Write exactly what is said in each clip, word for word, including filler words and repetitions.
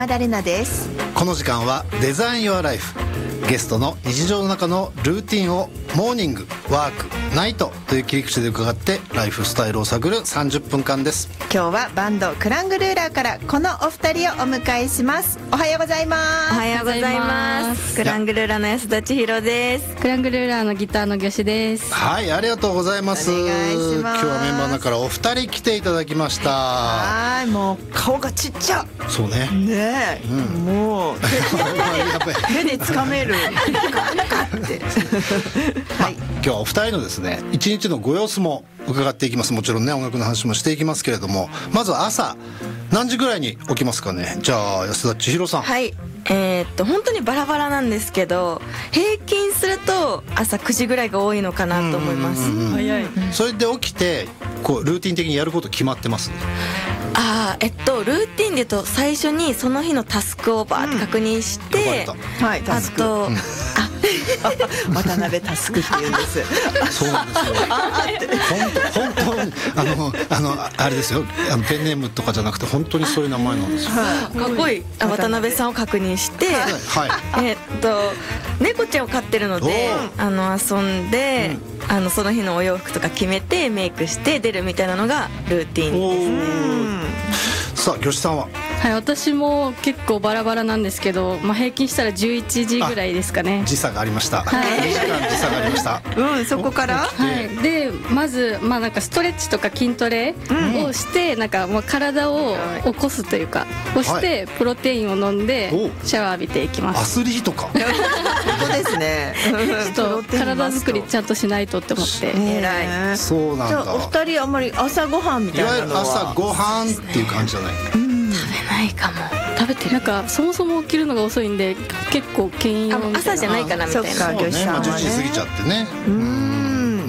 山田玲奈です。 この時間はデザイン Your Life、 ゲストの日常の中のルーティンをモーニング、ワーク、ナイトという切り口で伺ってライフスタイルを探るさんじゅっぷんかんです。 今日はバンドクラングルーラーからこのお二人をお迎えします。おはようございます。 おはようございます。クラングルーラーの安田千尋です。 クラングルーラーのギターの魚種です。 はい、ありがとうございます。 お願いします。 今日はメンバーの中からお二人来ていただきました。 はい、もう顔がちっちゃそうねねえ、うん、もうやっぱり手でつかめるガッガッてはい、 今日はお二人のですね一日のご様子も伺っていきます。もちろんね音楽の話もしていきますけれども、まずは朝何時ぐらいに起きますかね。じゃあ安田千尋さん。 はい、えー、っと本当にバラバラなんですけど、平均すると朝くじぐらいが多いのかなと思います。 早い。 それで起きてこうルーティン的にやること決まってます？ あーえっとルーティンで言うと最初にその日のタスクをバーって確認して、 うん、 はい、タスク、 あと、うん、あ渡辺タスクって言うんです。 そうなんですよ。本当本当にあのあのあれですよ、あのペンネームとかじゃなくて本当にそういう名前なんですよ。 かっこいい。あ、渡辺さんを確認して、 はい、 えっと猫ちゃんを飼ってるのであの遊んで、うん、あのその日のお洋服とか決めてメイクして出るみたいなのがルーティンですね。 さあ魚種さんは？ はい、私も結構バラバラなんですけど、まあ、平均したらじゅういちじぐらいですかね。 時差がありました。 はい、 にじかん時差がありました。 うん、そこから、 はい、でまず、まあ、なんかストレッチとか筋トレをして、うん、なんかもう体を起こすというかをして、はい、プロテインを飲んでシャワー浴びていきます。 アスリートか。 本当ですね。 ちょっと体作りちゃんとしないとって思って。 偉い。 そうなんだ。 じゃあお二人あんまり朝ごはんみたいなのは、 いわゆる朝ごはんっていう感じじゃない？ うん、食べないかも。食べてる。 なんかそもそも起きるのが遅いんで結構兼用みたいな。 朝じゃないかなみたいな。 そっか、魚種さんはね。 まあ、じゅうじ過ぎちゃってね。 うん、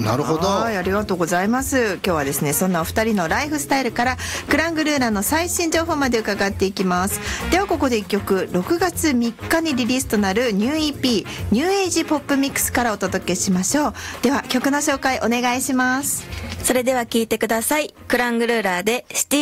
なるほど。 はい、ありがとうございます。今日はですねそんなお二人のライフスタイルからクラングルーラーの最新情報まで伺っていきます。ではここでいっきょく、ろくがつみっかにリリースとなるニュー イーピー ニューエイジポップミックスからお届けしましょう。では曲の紹介お願いします。 それでは聴いてください。クラングルーラーでシティ